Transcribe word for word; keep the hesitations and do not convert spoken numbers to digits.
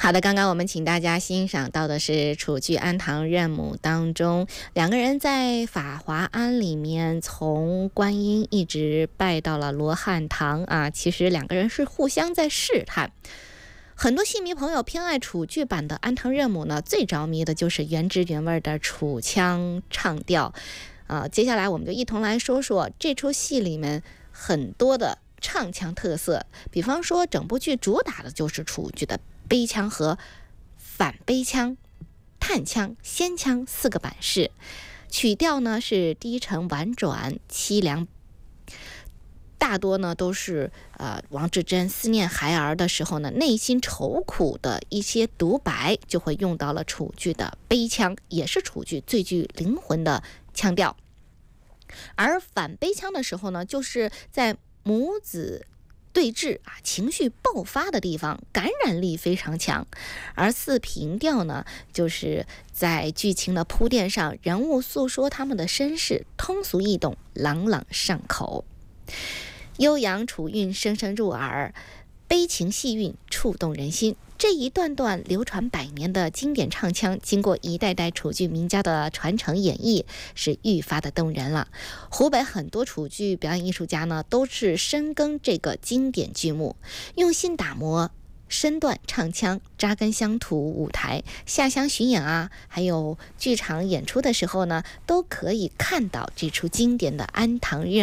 好的，刚刚我们请大家欣赏到的是楚剧《安堂任母》当中，两个人在法华庵里面从观音一直拜到了罗汉堂啊，其实两个人是互相在试探。很多戏迷朋友偏爱楚剧版的《安堂任母》呢，最着迷的就是原汁原味的楚腔唱调。呃，接下来我们就一同来说说这出戏里面很多的唱腔特色，比方说整部剧主打的就是楚剧的悲腔和反悲腔、叹腔、仙腔四个版式，曲调呢是低沉婉转、凄凉。大多呢都是呃王志珍思念孩儿的时候呢，内心愁苦的一些独白，就会用到了楚剧的悲腔，也是楚剧最具灵魂的腔调。而反悲腔的时候呢，就是在母子对峙啊，情绪爆发的地方，感染力非常强。而四平调呢，就是在剧情的铺垫上，人物诉说他们的身世，通俗易懂，朗朗上口。悠扬楚韵声声入耳，悲情戏韵触动人心。这一段段流传百年的经典唱腔，经过一代代楚剧名家的传承演绎，是愈发的动人了。湖北很多楚剧表演艺术家呢，都是深耕这个经典剧目，用心打磨身段唱腔，扎根乡土舞台，下乡巡演啊，还有剧场演出的时候呢，都可以看到这出经典的《安堂任